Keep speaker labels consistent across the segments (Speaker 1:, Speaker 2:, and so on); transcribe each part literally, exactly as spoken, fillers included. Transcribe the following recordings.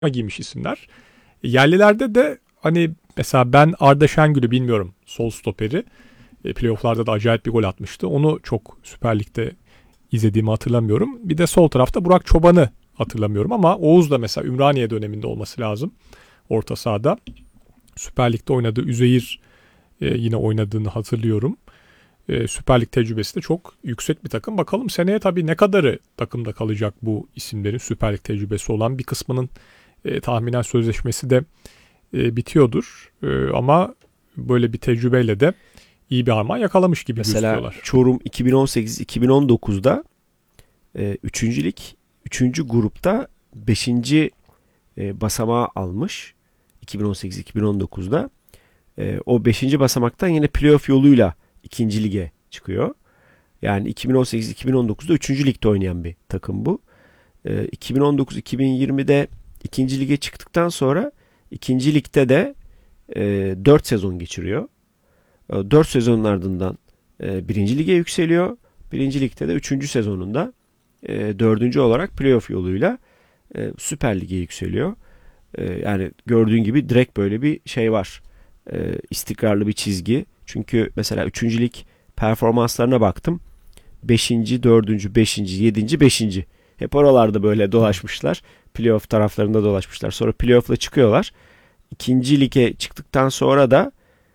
Speaker 1: giymiş isimler. Yerlilerde de hani mesela ben Arda Şengül'ü bilmiyorum, sol stoperi. E, playoff'larda da acayip bir gol atmıştı. Onu çok Süper Lig'de izlediğimi hatırlamıyorum. Bir de sol tarafta Burak Çoban'ı hatırlamıyorum ama Oğuz da mesela Ümraniye döneminde olması lazım. Orta sahada. Süper Lig'de oynadığı Üzeyir e, yine oynadığını hatırlıyorum. E, Süper Lig tecrübesi de çok yüksek bir takım. Bakalım seneye tabii ne kadarı takımda kalacak bu isimlerin, Süper Lig tecrübesi olan bir kısmının e, tahminen sözleşmesi de e, bitiyordur. E, ama böyle bir tecrübeyle de iyi bir armağan yakalamış gibi
Speaker 2: Mesela
Speaker 1: gözüküyorlar.
Speaker 2: Çorum iki bin on sekiz iki bin on dokuzda e, üçüncü lig üçüncü grupta beşinci E, basamağı almış iki bin on sekiz iki bin on dokuzda. E, o beşinci basamaktan yine playoff yoluyla ikinci lige çıkıyor. Yani iki bin on sekiz iki bin on dokuzda üçüncü ligde oynayan bir takım bu. E, iki bin on dokuz iki bin yirmide ikinci lige çıktıktan sonra ikinci ligde de e, dört sezon geçiriyor. E, dört sezonun ardından e, birinci lige yükseliyor. Birinci ligde de üçüncü sezonunda e, dördüncü olarak playoff yoluyla e, Süper Lig'e yükseliyor. E, yani gördüğün gibi direkt böyle bir şey var. E, istikrarlı bir çizgi. Çünkü mesela üçüncü lig performanslarına baktım. beşinci, dördüncü, beşinci, yedinci, beşinci Hep oralarda böyle dolaşmışlar. Playoff taraflarında dolaşmışlar. Sonra playoff'la çıkıyorlar. İkinci lige çıktıktan sonra da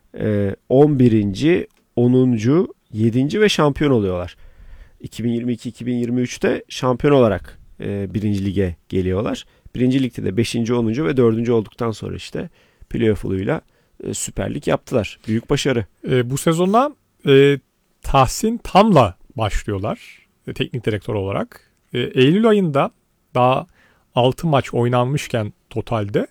Speaker 2: e, on birinci, onuncu, yedinci ve şampiyon oluyorlar. iki bin yirmi iki iki bin yirmi üçte şampiyon olarak e, birinci lige geliyorlar. Birinci ligde de beşinci, onuncu ve dördüncü olduktan sonra işte playoff yoluyla e, Süper Lig yaptılar. Büyük başarı.
Speaker 1: E, bu sezonda e, Tahsin Tam'la başlıyorlar e, teknik direktör olarak. E, Eylül ayında daha altı maç oynanmışken totalde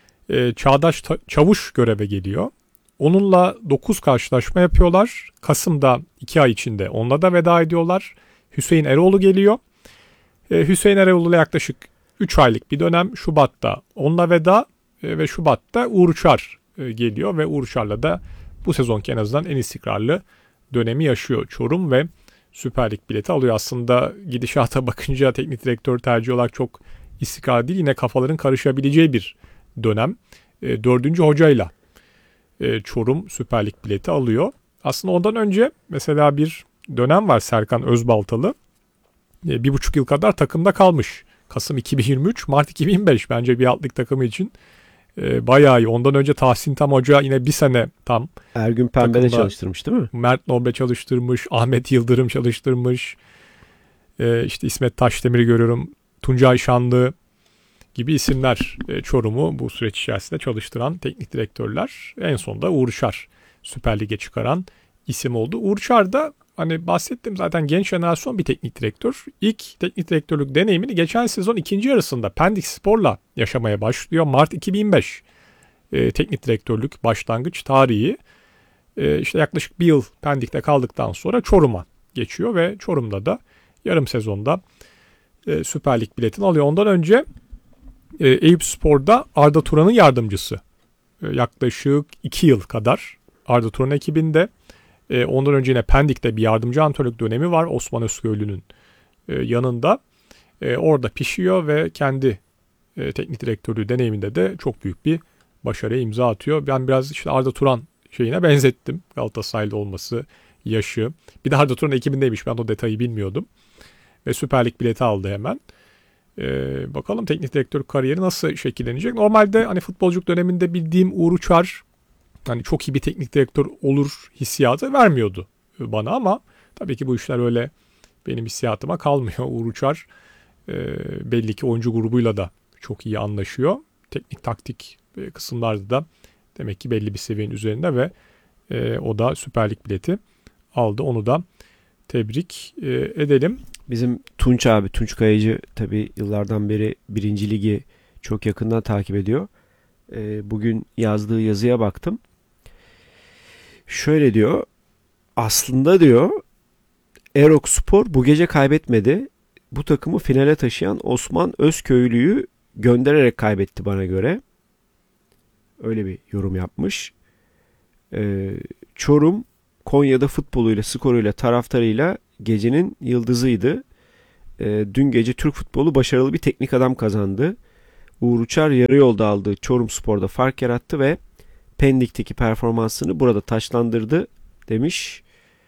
Speaker 1: e, Çağdaş Ta- Çavuş göreve geliyor. Onunla dokuz karşılaşma yapıyorlar. Kasım'da iki ay içinde onunla da veda ediyorlar. Hüseyin Eroğlu geliyor. E, Hüseyin Eroğlu'yla yaklaşık üç aylık bir dönem Şubat'ta onunla veda e, ve Şubat'ta Uğur Uçar e, geliyor ve Uğur Uçar'la da bu sezonki en azından en istikrarlı dönemi yaşıyor Çorum ve Süper Lig bileti alıyor. Aslında gidişata bakınca teknik direktör tercih olarak çok istikrarlı değil. Yine kafaların karışabileceği bir dönem. E, dördüncü hocayla e, Çorum Süper Lig bileti alıyor. Aslında ondan önce mesela bir dönem var, Serkan Özbaltalı. E, bir buçuk yıl kadar takımda kalmış. Kasım iki bin yirmi üç, Mart iki bin yirmi beş bence bir alt lig takımı için e, bayağı iyi. Ondan önce Tahsin Tam Hoca yine bir sene tam
Speaker 2: Ergün Pembe'de çalıştırmış değil mi?
Speaker 1: Mert Nobre çalıştırmış, Ahmet Yıldırım çalıştırmış. E, işte İsmet Taşdemir'i görüyorum, Tuncay Şanlı gibi isimler e, Çorum'u bu süreç içerisinde çalıştıran teknik direktörler. En sonunda Uğur Uçar Süper Lig'e çıkaran isim oldu. Uğur Uçar da hani bahsettim zaten genç jenerasyon bir teknik direktör. İlk teknik direktörlük deneyimini geçen sezon ikinci yarısında Pendik Spor'la yaşamaya başlıyor. Mart iki bin beş e, teknik direktörlük başlangıç tarihi. E, işte yaklaşık bir yıl Pendik'te kaldıktan sonra Çorum'a geçiyor ve Çorum'da da yarım sezonda e, Süper Lig biletini alıyor. Ondan önce e, Eyüpspor'da Arda Turan'ın yardımcısı. E, yaklaşık iki yıl kadar Arda Turan ekibinde. E, ondan önce yine Pendik'te bir yardımcı antrenörlük dönemi var Osman Özköylü'nün e, yanında. E, orada pişiyor ve kendi e, teknik direktörlüğü deneyiminde de çok büyük bir başarıya imza atıyor. Ben biraz işte Arda Turan şeyine benzettim. Galatasaray'da olması, yaşı. Bir de Arda Turan ekibindeymiş, ben o detayı bilmiyordum. Ve Süper Lig bileti aldı hemen. E, bakalım teknik direktör kariyeri nasıl şekillenecek. Normalde hani futbolculuk döneminde bildiğim Uğur Uçar hani çok iyi bir teknik direktör olur hissiyatı vermiyordu bana ama tabii ki bu işler öyle benim hissiyatıma kalmıyor. Uğur Uçar e, belli ki oyuncu grubuyla da çok iyi anlaşıyor. Teknik taktik e, kısımlarda da demek ki belli bir seviyenin üzerinde ve e, o da Süper Lig bileti aldı. Onu da tebrik e, edelim.
Speaker 2: Bizim Tunç abi, Tunç Kayıcı tabii yıllardan beri birinci ligi çok yakından takip ediyor. E, bugün yazdığı yazıya baktım. Şöyle diyor, aslında diyor Erokspor bu gece kaybetmedi. Bu takımı finale taşıyan Osman Özköylü'yü göndererek kaybetti bana göre. Öyle bir yorum yapmış. Ee, Çorum Konya'da futboluyla, skoruyla, taraftarıyla gecenin yıldızıydı. Ee, dün gece Türk futbolu başarılı bir teknik adam kazandı. Uğur Uçar yarı yolda aldığı Çorumspor'da fark yarattı ve Pendik'teki performansını burada taçlandırdı demiş.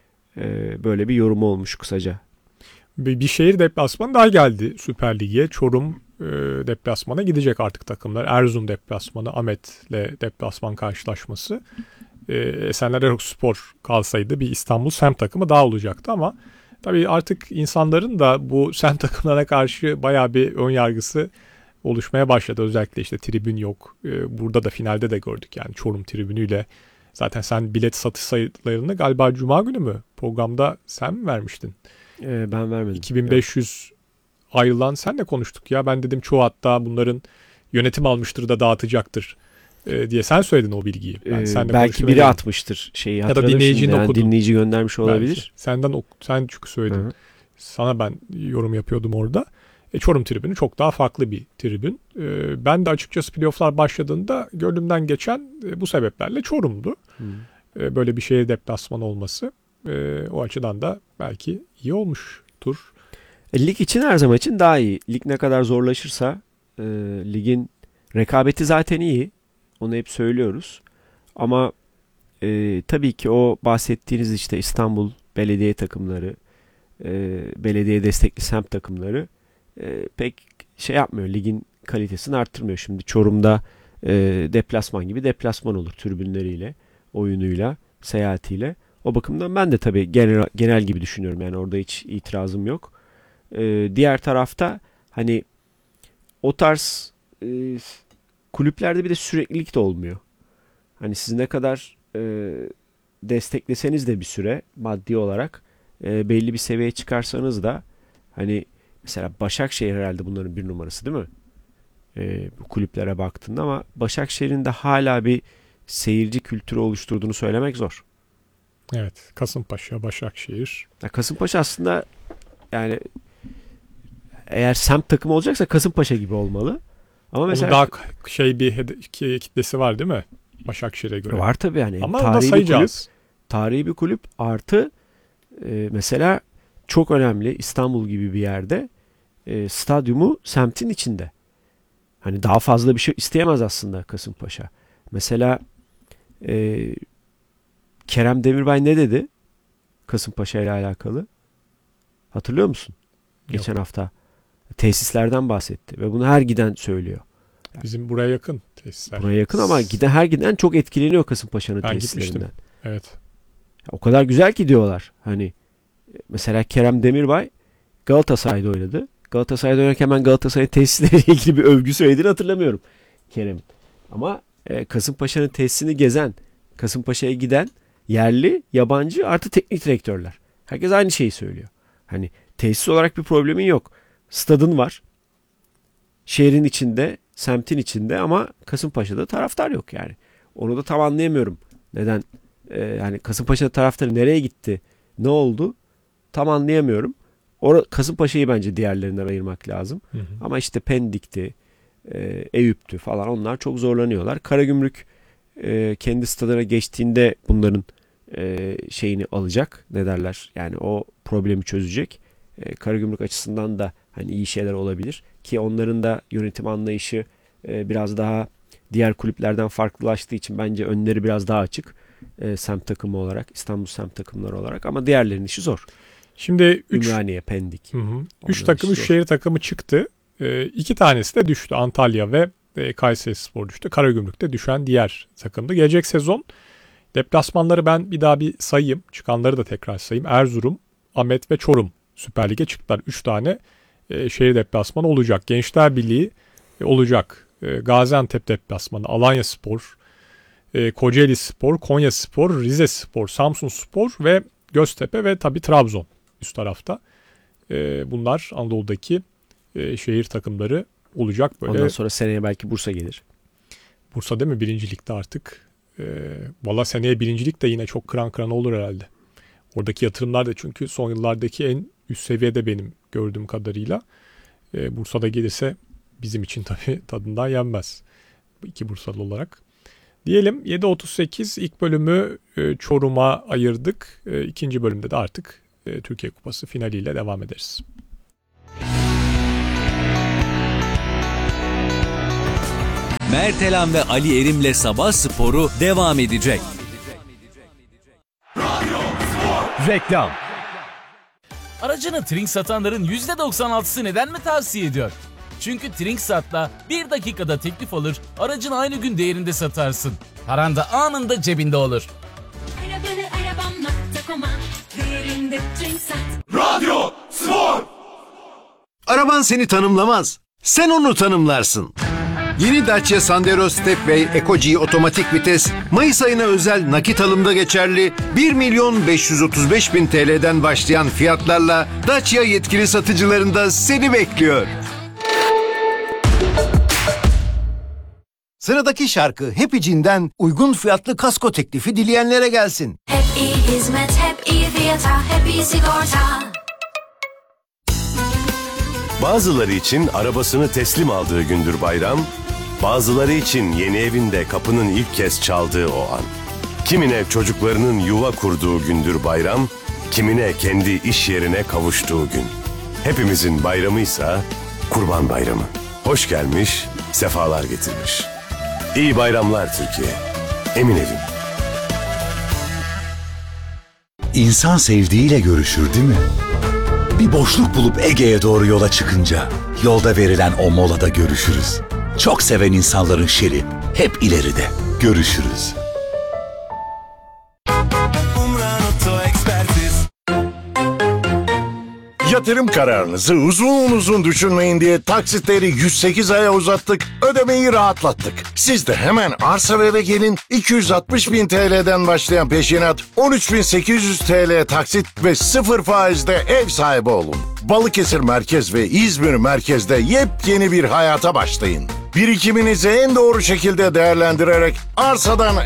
Speaker 2: Ee, böyle bir yorumu olmuş kısaca.
Speaker 1: Bir, bir şehir deplasmanı daha geldi Süper Lig'e. Çorum e, deplasmana gidecek artık takımlar. Erzurum deplasmanı, Ahmet'le deplasman karşılaşması. E, Esenler Erokspor kalsaydı bir İstanbul semt takımı daha olacaktı ama tabii artık insanların da bu semt takımlarına karşı bayağı bir ön yargısı oluşmaya başladı. Özellikle işte tribün yok. E, burada da finalde de gördük yani Çorum tribünüyle. Zaten sen bilet satış sayılarını galiba Cuma günü mü programda sen mi vermiştin?
Speaker 2: Ee, ben vermedim.
Speaker 1: iki bin beş yüz ayrılan senle konuştuk ya. Ben dedim çoğu hatta bunların yönetim almıştır da dağıtacaktır e, diye sen söyledin o bilgiyi. Ben
Speaker 2: ee, belki biri dedim. Atmıştır şeyi.
Speaker 1: Ya da dinleyicinin
Speaker 2: yani
Speaker 1: okudu.
Speaker 2: Dinleyici göndermiş olabilir. Belki.
Speaker 1: Senden ok- sen çünkü söyledin. Hı-hı. Sana ben yorum yapıyordum orada. E, Çorum tribünü çok daha farklı bir tribün. E, ben de açıkçası playofflar başladığında gönlümden geçen e, bu sebeplerle Çorum'du. E, böyle bir şeye deplasman olması. E, o açıdan da belki iyi olmuştur.
Speaker 2: E, lig için her zaman için daha iyi. Lig ne kadar zorlaşırsa e, ligin rekabeti zaten iyi. Onu hep söylüyoruz. Ama e, tabii ki o bahsettiğiniz işte İstanbul belediye takımları, e, belediye destekli semt takımları e, pek şey yapmıyor. Ligin kalitesini arttırmıyor. Şimdi Çorum'da e, deplasman gibi deplasman olur tribünleriyle, oyunuyla, seyahatiyle. O bakımdan ben de tabii genel, genel gibi düşünüyorum. Yani orada hiç itirazım yok. Ee, diğer tarafta hani o tarz e, kulüplerde bir de süreklilik de olmuyor. Hani siz ne kadar e, destekleseniz de bir süre maddi olarak e, belli bir seviyeye çıkarsanız da hani mesela Başakşehir herhalde bunların bir numarası değil mi? E, bu kulüplere baktığında ama Başakşehir'in de hala bir seyirci kültürü oluşturduğunu söylemek zor.
Speaker 1: Evet. Kasımpaşa, Başakşehir.
Speaker 2: Ya Kasımpaşa aslında yani eğer semt takımı olacaksa Kasımpaşa gibi olmalı. Ama
Speaker 1: onun
Speaker 2: mesela
Speaker 1: daha şey bir hede- kitlesi var değil mi? Başakşehir'e göre.
Speaker 2: Var tabii yani.
Speaker 1: Ama
Speaker 2: tarihi
Speaker 1: bir kulüp,
Speaker 2: tarihi bir kulüp artı e, mesela çok önemli İstanbul gibi bir yerde e, stadyumu semtin içinde. Hani daha fazla bir şey isteyemez aslında Kasımpaşa. Mesela e, Kerem Demirbay ne dedi Kasımpaşa ile alakalı? Hatırlıyor musun?
Speaker 1: Yok.
Speaker 2: Geçen hafta tesislerden bahsetti ve bunu her giden söylüyor.
Speaker 1: Bizim buraya yakın tesisler.
Speaker 2: Buraya yakın ama giden her giden çok etkileniyor Kasımpaşa'nın
Speaker 1: ben
Speaker 2: tesislerinden.
Speaker 1: Gitmiştim. Evet.
Speaker 2: O kadar güzel ki diyorlar. Hani mesela Kerem Demirbay Galatasaray'da oynadı. Galatasaray'da oynarken ben Galatasaray'ın tesisleriyle ilgili bir övgü söylediğini hatırlamıyorum Kerem. Ama e, Kasımpaşa'nın tesisini gezen, Kasımpaşa'ya giden yerli, yabancı artı teknik direktörler. Herkes aynı şeyi söylüyor. Hani tesis olarak bir problemin yok. Stadın var. Şehrin içinde, semtin içinde ama Kasımpaşa'da taraftar yok yani. Onu da tam anlayamıyorum. Neden? Ee, yani Kasımpaşa'da taraftarı nereye gitti? Ne oldu? Tam anlayamıyorum. Or Kasımpaşa'yı bence diğerlerinden ayırmak lazım. Hı hı. Ama işte Pendik'ti, e, Eyüp'tü falan onlar çok zorlanıyorlar. Karagümrük e, kendi stadına geçtiğinde bunların e, şeyini alacak. Ne derler? Yani o problemi çözecek. E, Karagümrük açısından da hani iyi şeyler olabilir. Ki onların da yönetim anlayışı e, biraz daha diğer kulüplerden farklılaştığı için bence önleri biraz daha açık. E, semt takımı olarak, İstanbul semt takımları olarak ama diğerlerinin işi zor.
Speaker 1: Şimdi üç
Speaker 2: Ümraniye, Pendik.
Speaker 1: üç takım, üç şehir takımı çıktı. E, iki tanesi de düştü. Antalya ve e, Kayserispor düştü. Karagümrük'te düşen diğer takımdı. Gelecek sezon deplasmanları ben bir daha bir sayayım. Çıkanları da tekrar sayayım. Erzurum, Ahmet ve Çorum Süper Lig'e çıktılar. üç tane e, şehir deplasmanı olacak. Gençler Birliği e, olacak. E, Gaziantep deplasmanı, Alanyaspor, e, Kocaelispor, Konyaspor, Rizespor, Samsunspor ve Göztepe ve tabii Trabzon üst tarafta. E, bunlar Anadolu'daki e, şehir takımları olacak. Böyle.
Speaker 2: Ondan sonra seneye belki Bursa gelir.
Speaker 1: Bursa değil mi? Birincilikte artık. E, Valla seneye birincilik de yine çok kıran kıran olur herhalde. Oradaki yatırımlar da çünkü son yıllardaki en üst seviyede benim gördüğüm kadarıyla. E, Bursa'da gelirse bizim için tabii tadından yenmez. İki Bursalı olarak. Diyelim yedi otuz sekiz ilk bölümü e, Çorum'a ayırdık. E, ikinci bölümde de artık e, Türkiye Kupası finaliyle devam ederiz.
Speaker 3: Mertelan ve Ali Erim'le Sabah Sporu devam edecek.
Speaker 4: Reklam.
Speaker 5: Aracını Trink satanların yüzde doksan altısı neden mi tavsiye ediyor? Çünkü Trinksat'la bir dakikada teklif alır, aracını aynı gün değerinde satarsın. Paran da anında cebinde olur.
Speaker 6: Radyo Spor. Araban seni tanımlamaz. Sen onu tanımlarsın. Yeni Dacia Sandero Stepway Eco-G otomatik vites Mayıs ayına özel nakit alımda geçerli bir milyon beş yüz otuz beş bin T L'den başlayan fiyatlarla Dacia yetkili satıcılarında seni bekliyor. Sıradaki şarkı Happy Jean'den uygun fiyatlı kasko teklifi dileyenlere gelsin.
Speaker 7: Hep iyi hizmet, hep iyi fiyata, hep iyi sigorta.
Speaker 8: Bazıları için arabasını teslim aldığı gündür bayram, bazıları için yeni evinde kapının ilk kez çaldığı o an. Kimine çocuklarının yuva kurduğu gündür bayram, kimine kendi iş yerine kavuştuğu gün. Hepimizin bayramıysa Kurban Bayramı. Hoş gelmiş, sefalar getirmiş. İyi bayramlar Türkiye. Emin evim.
Speaker 9: İnsan sevdiğiyle görüşür değil mi? Bir boşluk bulup Ege'ye doğru yola çıkınca yolda verilen o molada görüşürüz. Çok seven insanların şeri hep ileride. Görüşürüz.
Speaker 10: Yatırım kararınızı uzun uzun düşünmeyin diye taksitleri yüz sekiz aya uzattık, ödemeyi rahatlattık. Siz de hemen Arsa Vev'e gelin, iki yüz altmış bin T L'den başlayan peşinat, on üç bin sekiz yüz T L taksit ve sıfır faizde ev sahibi olun. Balıkesir Merkez ve İzmir Merkez'de yepyeni bir hayata başlayın. Birikiminizi en doğru şekilde değerlendirerek arsadan